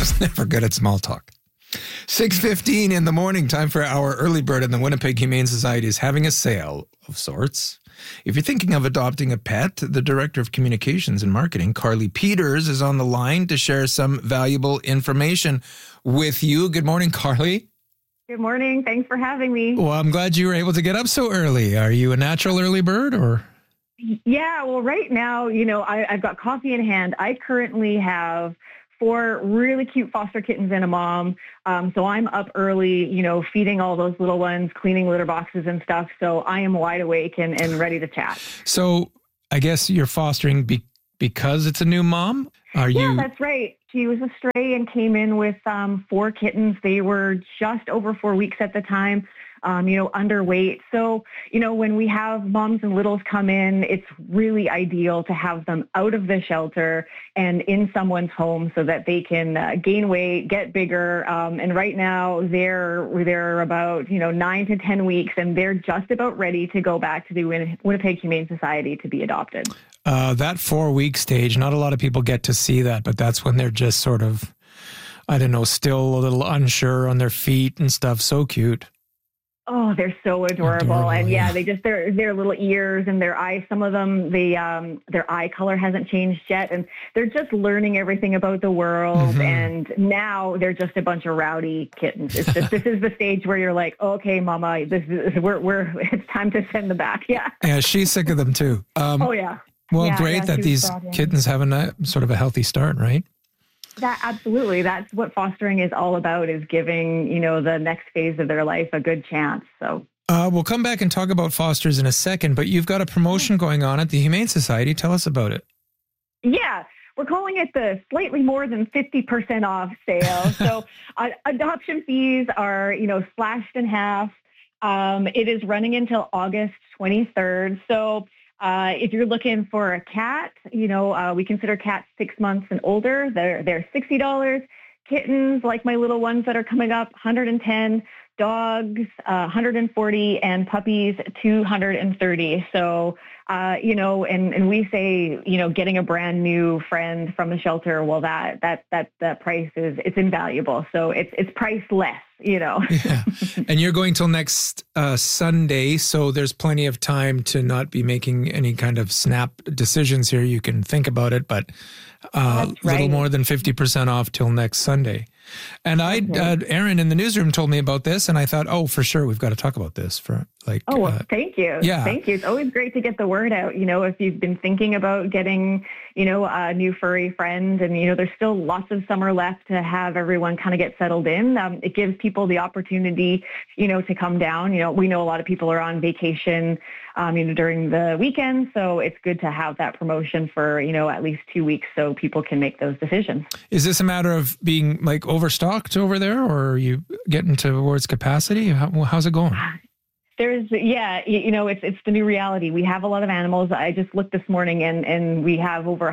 Just never good at small talk. 6:15 in the morning, time for our early bird, and the Winnipeg Humane Society is having a sale of sorts. If you're thinking of adopting a pet, the Director of Communications and Marketing, Carly Peters, is on the line to share some valuable information with you. Good morning, Carly. Good morning. Thanks for having me. Well, I'm glad you were able to get up so early. Are you a natural early bird or? Yeah, well, right now, I've got coffee in hand. I currently have 4 really cute foster kittens and a mom. So I'm up early, feeding all those little ones, cleaning litter boxes and stuff. So I am wide awake and ready to chat. So I guess you're fostering because it's a new mom? Yeah, that's right. She was a stray and came in with 4 kittens. They were just over 4 weeks at the time. Underweight. So, when we have moms and littles come in, it's really ideal to have them out of the shelter and in someone's home so that they can gain weight, get bigger. And right now they're about, 9 to 10 weeks, and they're just about ready to go back to the Winnipeg Humane Society to be adopted. That 4-week stage, not a lot of people get to see that, but that's when they're just sort of, still a little unsure on their feet and stuff. So cute. Oh, they're so adorable. And they just, their little ears and their eyes, some of them, their eye color hasn't changed yet. And they're just learning everything about the world. Mm-hmm. And now they're just a bunch of rowdy kittens. It's just, this is the stage where you're like, okay, mama, it's time to send them back. Yeah. Yeah. She's sick of them too. Oh yeah. Well, great that these kittens have a sort of a healthy start, right? Absolutely. That's what fostering is all about, is giving, the next phase of their life a good chance. So we'll come back and talk about fosters in a second, but you've got a promotion going on at the Humane Society. Tell us about it. Yeah, we're calling it the slightly more than 50% off sale. So adoption fees are, slashed in half. It is running until August 23rd. So if you're looking for a cat, we consider cats 6 months and older. They're $60. Kittens, like my little ones that are coming up, $110. Dogs, $140, and puppies, $230. So, and we say, getting a brand new friend from the shelter, well, that price it's invaluable. So it's priceless, Yeah. And you're going till next Sunday, so there's plenty of time to not be making any kind of snap decisions here. You can think about it, but a little more than 50% off till next Sunday. And Aaron in the newsroom told me about this, and I thought, for sure, we've got to talk about this thank you. Yeah. Thank you. It's always great to get the word out. If you've been thinking about getting, a new furry friend, and, there's still lots of summer left to have everyone kind of get settled in. It gives people the opportunity, to come down. We know a lot of people are on vacation, during the weekend. So it's good to have that promotion for, at least 2 weeks so people can make those decisions. Is this a matter of being overstocked over there, or are you getting towards capacity? How's it going? It's the new reality. We have a lot of animals. I just looked this morning and we have over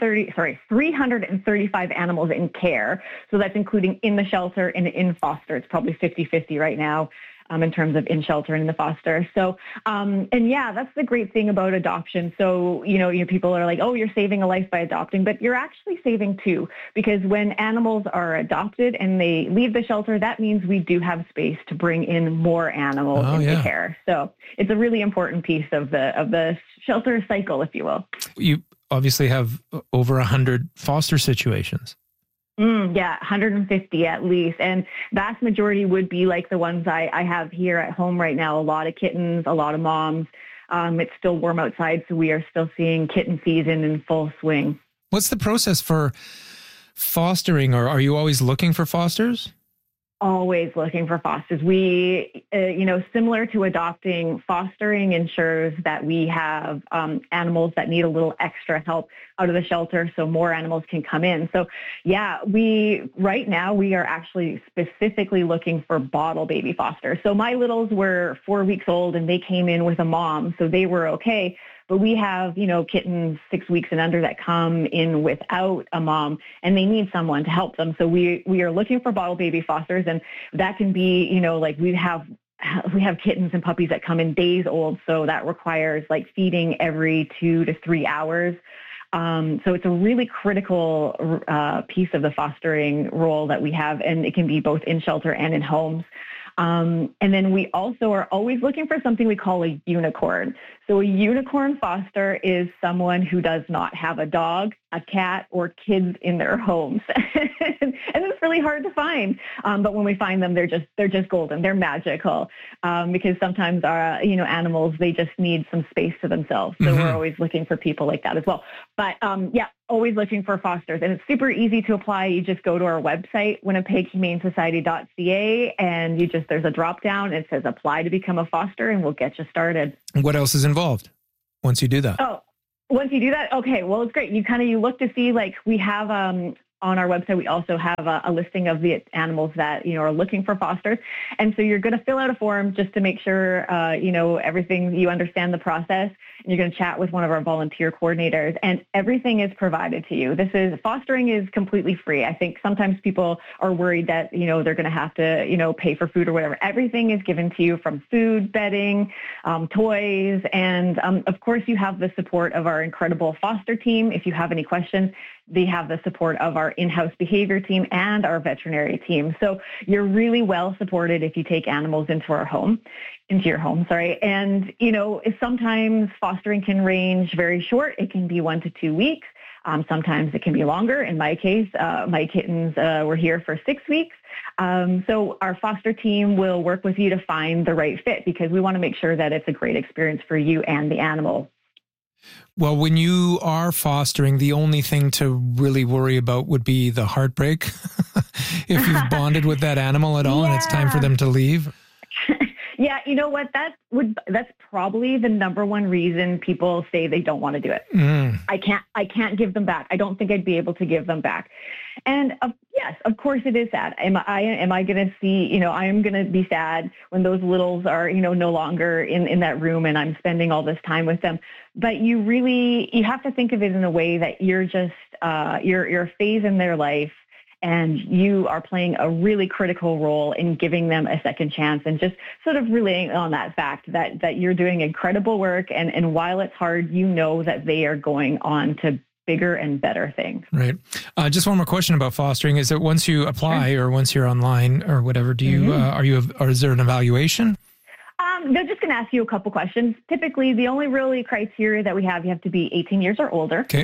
335 animals in care. So that's including in the shelter and in foster. It's probably 50-50 right now. In terms of in shelter and in the foster. So, that's the great thing about adoption. So, people are like, oh, you're saving a life by adopting, but you're actually saving 2, because when animals are adopted and they leave the shelter, that means we do have space to bring in more animals into care. So it's a really important piece of the shelter cycle, if you will. You obviously have over 100 foster situations. 150 at least. And vast majority would be like the ones I have here at home right now. A lot of kittens, a lot of moms. It's still warm outside, so we are still seeing kitten season in full swing. What's the process for fostering, or are you always looking for fosters? Always looking for fosters. We, similar to adopting, fostering ensures that we have animals that need a little extra help out of the shelter so more animals can come in. So, right now we are actually specifically looking for bottle baby fosters. So my littles were 4 weeks old and they came in with a mom, so they were okay. But we have, kittens 6 weeks and under that come in without a mom, and they need someone to help them. So we are looking for bottle baby fosters, and that can be, we have kittens and puppies that come in days old. So that requires feeding every 2 to 3 hours. So it's a really critical piece of the fostering role that we have, and it can be both in shelter and in homes. And then we also are always looking for something we call a unicorn. So a unicorn foster is someone who does not have a dog, a cat, or kids in their homes. And it's really hard to find. But when we find them, they're just golden. They're magical because sometimes our animals, they just need some space to themselves. So we're always looking for people like that as well. But always looking for fosters. And it's super easy to apply. You just go to our website, winnipeghumanesociety.ca, and there's a drop down. It says apply to become a foster, and we'll get you started. What else is involved once you do that? Oh, once you do that, okay, well, it's great. You look to see, like, we have on our website, we also have a listing of the animals that, are looking for fosters. And so you're going to fill out a form just to make sure, everything, you understand the process. And you're going to chat with one of our volunteer coordinators, and everything is provided to you. Fostering is completely free. I think sometimes people are worried that, they're going to have to, pay for food or whatever. Everything is given to you, from food, bedding, toys. And of course, you have the support of our incredible foster team. If you have any questions, they have the support of our in-house behavior team and our veterinary team. So you're really well supported if you take animals into your home. And, sometimes fostering can range very short. It can be 1 to 2 weeks. Sometimes it can be longer. In my case, my kittens were here for 6 weeks. So our foster team will work with you to find the right fit, because we want to make sure that it's a great experience for you and the animal. Well, when you are fostering, the only thing to really worry about would be the heartbreak. If you've bonded with that animal at all and it's time for them to leave. Yeah, you know what? That's probably the number one reason people say they don't want to do it. I can't give them back. I don't think I'd be able to give them back. And yes, of course it is sad. Am I going to see, I am going to be sad when those littles are, no longer in that room and I'm spending all this time with them. But you have to think of it in a way that you're just, you're a phase in their life, and you are playing a really critical role in giving them a second chance, and just sort of relaying on that fact that you're doing incredible work. And while it's hard, that they are going on to bigger and better things. Right. Just one more question about fostering. Is that once you apply or once you're online or whatever, do you, or is there an evaluation? They're just going to ask you a couple questions. Typically, the only really criteria that we have, you have to be 18 years or older. Okay.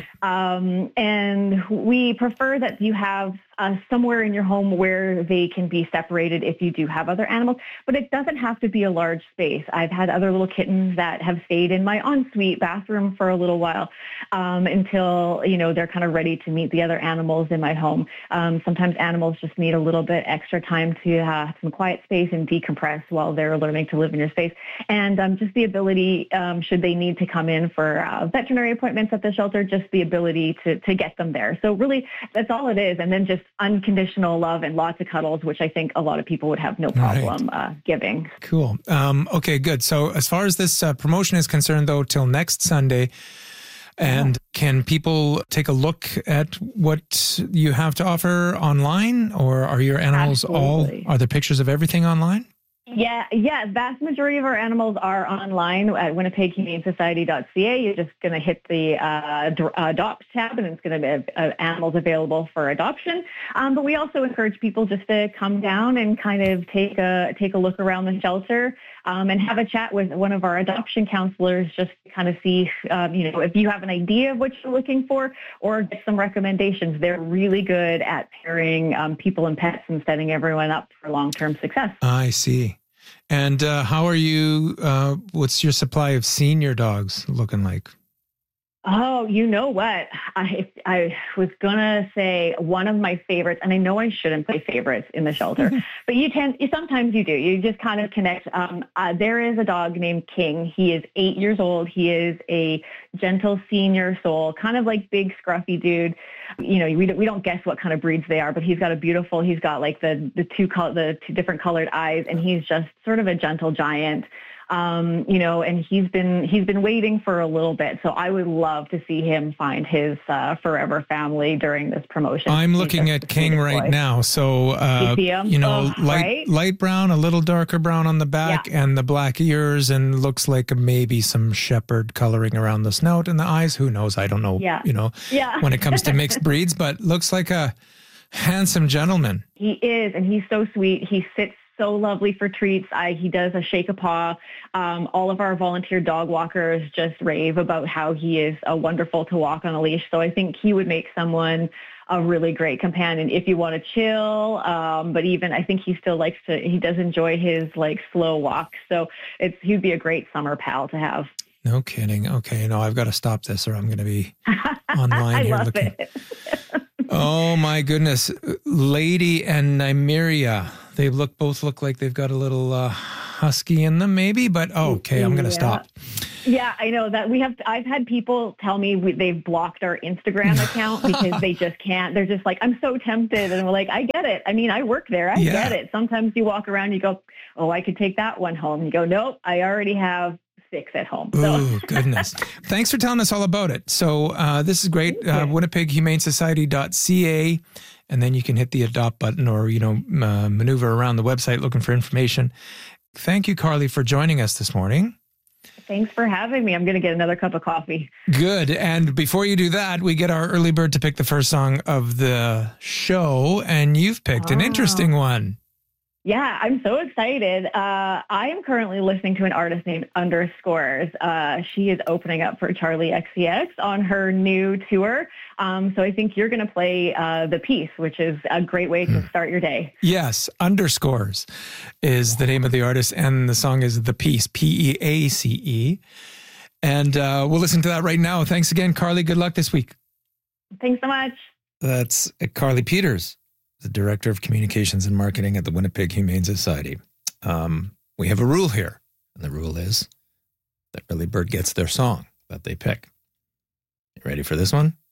And we prefer that you have somewhere in your home where they can be separated if you do have other animals, but it doesn't have to be a large space. I've had other little kittens that have stayed in my ensuite bathroom for a little while until, they're kind of ready to meet the other animals in my home. Sometimes animals just need a little bit extra time to have some quiet space and decompress while they're learning to live in your space. And just the ability, should they need to come in for veterinary appointments at the shelter, just the ability to get them there. So really, that's all it is. And then just unconditional love and lots of cuddles, which I think a lot of people would have no problem giving. Cool. Okay, good. So as far as this promotion is concerned, though, till next Sunday, and can people take a look at what you have to offer online, or are your animals are there pictures of everything online? Yeah. Vast majority of our animals are online at winnipeghumanesociety.ca. You're just going to hit the adopt tab, and it's going to be animals available for adoption. But we also encourage people just to come down and kind of take a look around the shelter and have a chat with one of our adoption counselors, just to kind of see, if you have an idea of what you're looking for, or get some recommendations. They're really good at pairing people and pets and setting everyone up for long-term success. I see. And how are you, what's your supply of senior dogs looking like? Oh, you know what? I was going to say one of my favorites, and I know I shouldn't say favorites in the shelter, but sometimes you do. You just kind of connect. There is a dog named King. He is 8 years old. He is a gentle senior soul, kind of like big scruffy dude. We don't guess what kind of breeds they are, but he's got like the two different colored eyes, and he's just sort of a gentle giant. And he's been waiting for a little bit. So I would love to see him find his forever family during this promotion. I'm looking at King right now. So, light brown, a little darker brown on the back, and the black ears, and looks like maybe some shepherd coloring around the snout and the eyes. Who knows? I don't know, when it comes to mixed breeds, but looks like a handsome gentleman. He is, and he's so sweet. He sits so lovely for treats. He does a shake a paw. All of our volunteer dog walkers just rave about how he is wonderful to walk on a leash. So I think he would make someone a really great companion if you want to chill. But even I think he still he does enjoy his slow walks. So he'd be a great summer pal to have. No kidding. Okay. No, I've got to stop this or I'm going to be online here looking. It. Oh my goodness. Lady and Nymeria. They both look like they've got a little husky in them maybe, but okay, I'm going to stop. Yeah, I know that I've had people tell me they've blocked our Instagram account because they just can't. They're just like, I'm so tempted. And we're like, I get it. I mean, I work there. I get it. Sometimes you walk around, you go, oh, I could take that one home. You go, nope, I already have 6 at home. So. Oh, goodness. Thanks for telling us all about it. So this is great. WinnipegHumaneSociety.ca. And then you can hit the adopt button or, maneuver around the website looking for information. Thank you, Carly, for joining us this morning. Thanks for having me. I'm going to get another cup of coffee. Good. And before you do that, we get our early bird to pick the first song of the show. And you've picked an interesting one. Yeah, I'm so excited. I am currently listening to an artist named Underscores. She is opening up for Charlie XCX on her new tour. So I think you're going to play The Peace, which is a great way to start your day. Yes, Underscores is the name of the artist, and the song is The Peace, Peace. And we'll listen to that right now. Thanks again, Carly. Good luck this week. Thanks so much. That's Carly Peters, the Director of Communications and Marketing at the Winnipeg Humane Society. We have a rule here, and the rule is that early bird gets their song that they pick. You ready for this one?